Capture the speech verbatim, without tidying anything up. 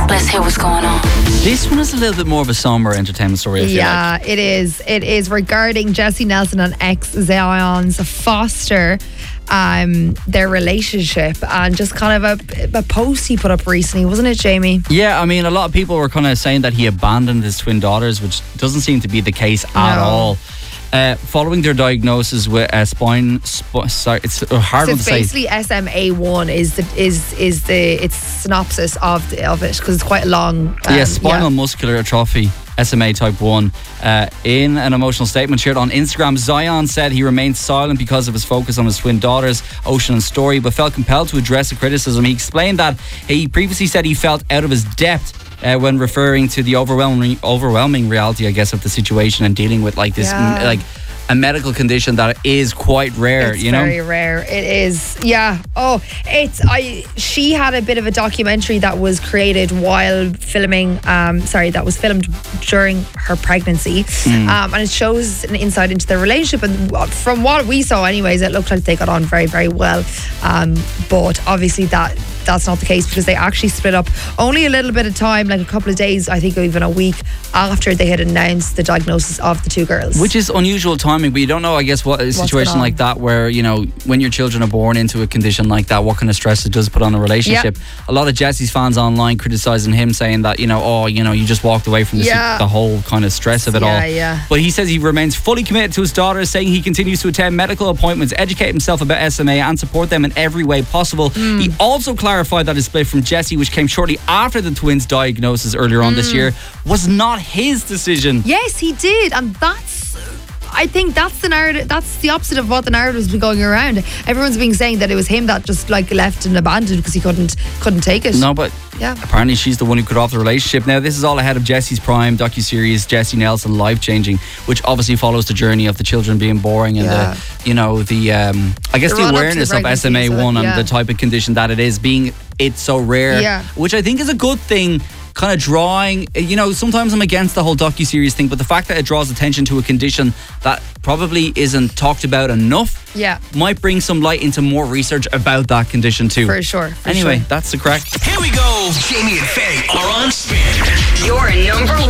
Let's hear what's going on. This one is a little bit more of a somber entertainment story, I feel Yeah, like. it is. It is regarding Jessie Nelson and ex-Zion's Foster, um, their relationship, and just kind of a, a post he put up recently, wasn't it, Jamie? Yeah, I mean, a lot of people were kind of saying that he abandoned his twin daughters, which doesn't seem to be the case at No. all. Uh, following their diagnosis with uh, spine, sp- sorry, it's a hard So one to say. basically, S M A one is the is is the it's synopsis of the, of it, because it's quite long. Um, yeah, spinal muscular atrophy, S M A type one. Uh, in an emotional statement shared on Instagram, Zion said he remained silent because of his focus on his twin daughters, Ocean and Story, but felt compelled to address the criticism. He explained that he previously said he felt out of his depth Uh, when referring to the overwhelming overwhelming reality, I guess, of the situation and dealing with like this, Yeah. m- like a medical condition that is quite rare. It's you know, very rare. It is. Yeah. Oh, it's. I. She had a bit of a documentary that was created while filming. Um, sorry, that was filmed during her pregnancy, Mm. um, and it shows an insight into their relationship. And from what we saw, anyways, it looked like they got on very, very well. Um, but obviously that. That's not the case, because they actually split up only a little bit of time, like a couple of days, I think even a week after they had announced the diagnosis of the two girls. which is unusual timing, but you don't know, I guess, what a situation going on? like that, where, you know, when your children are born into a condition like that, what kind of stress it does put on a relationship. A lot of Jesse's fans online criticizing him, saying that, you know, oh, you know, you just walked away from the, Yeah. the whole kind of stress of it Yeah, all. yeah. But he says he remains fully committed to his daughters, saying he continues to attend medical appointments, educate himself about S M A, and support them in every way possible. Mm. He also clarified that his split from Jessie, which came shortly after the twins' diagnosis earlier on Mm. this year, was not his decision. Yes, he did, and that's. I think that's the narrative. That's the opposite of what the narrative's been going around. Everyone's been saying that it was him that just like left and abandoned because he couldn't couldn't take it. No, but Yeah. apparently she's the one who cut off the relationship. Now, this is all ahead of Jesse's Prime docuseries, Jessie Nelson Life Changing, which obviously follows the journey of the children being boring and Yeah. the, you know, the um, I guess The the, run-up to the awareness of S M A pregnancy, one so, and yeah. the type of condition that it is, being it's so rare, Yeah. which I think is a good thing. Kind of drawing, you know, sometimes I'm against the whole docuseries thing, but the fact that it draws attention to a condition that probably isn't talked about enough, Yeah. might bring some light into more research about that condition too. For sure. For Anyway, sure. that's the crack. Here we go. Jamie and Faye are on spin. Your number one.